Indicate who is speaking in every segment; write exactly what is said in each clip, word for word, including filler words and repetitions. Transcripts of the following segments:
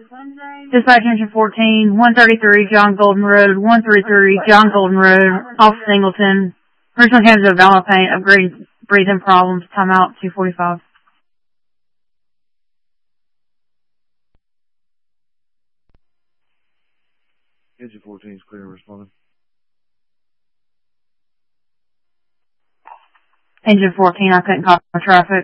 Speaker 1: Dispatch engine fourteen, one thirty-three John Golden Road, one thirty-three John Golden Road, off Singleton. Original came to abdominal pain, upgrade breathing problems, timeout two forty-five.
Speaker 2: Engine fourteen is clear and responding.
Speaker 1: Engine fourteen, I couldn't copy the traffic.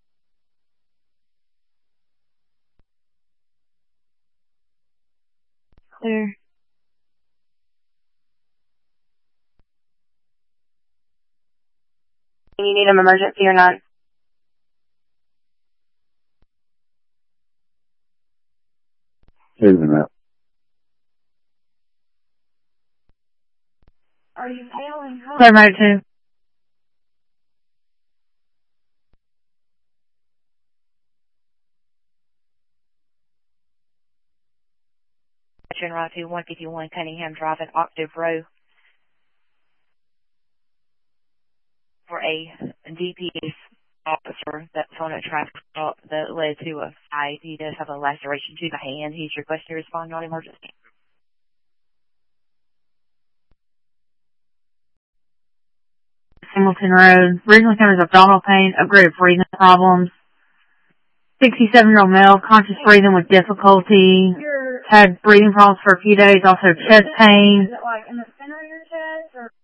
Speaker 1: Clear. You need an emergency or not?
Speaker 2: Moving out.
Speaker 1: Are you failing? Clear mode two.
Speaker 3: General to one fifty-one Cunningham Drive at Octave Row for a D P S officer that's on a traffic stop that led to a fight. He does have a laceration to the hand. He's requested to respond on emergency.
Speaker 1: Singleton Road. Originally came as abdominal pain, upgraded breathing problems. sixty-seven-year-old male, conscious breathing with difficulty. Had breathing problems for a few days, also chest pain.
Speaker 4: Is it like in the center of your chest or?